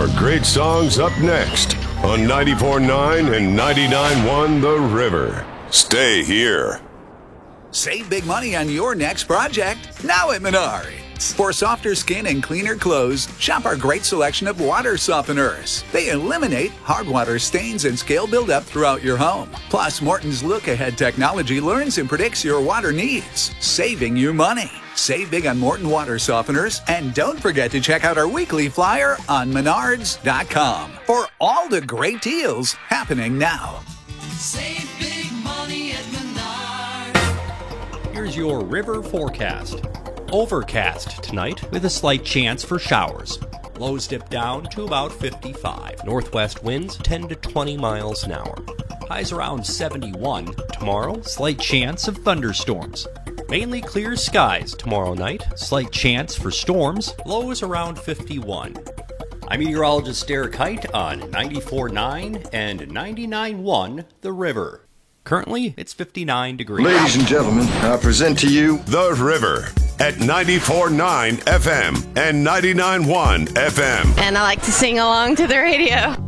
more great songs up next on 94.9 and 99.1 The River. Stay here. Save big money on your next project now at Menards. For softer skin and cleaner clothes, shop our great selection of water softeners. They eliminate hard water stains and scale buildup throughout your home. Plus, Morton's look-ahead technology learns and predicts your water needs, saving you money. Save big on Morton water softeners, and don't forget to check out our weekly flyer on menards.com for all the great deals happening now. Save big money at Menards. Here's your river forecast. Overcast tonight with a slight chance for showers. Lows dip down to about 55. Northwest winds 10 to 20 miles an hour. Highs around 71. Tomorrow, slight chance of thunderstorms. Mainly clear skies tomorrow night. Slight chance for storms. Lows around 51. I'm meteorologist Derek Height on 94.9 and 99.1 The River. Currently, it's 59 degrees. Ladies and gentlemen, I present to you The River at 94.9 FM and 99.1 FM. And I like to sing along to the radio.